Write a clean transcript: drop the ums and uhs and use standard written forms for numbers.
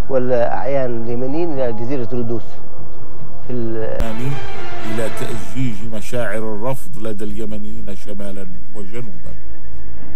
والأعيان اليمنيين إلى جزيرة رودوس في إلى تأجيج مشاعر الرفض لدى اليمنيين شمالا وجنوبا.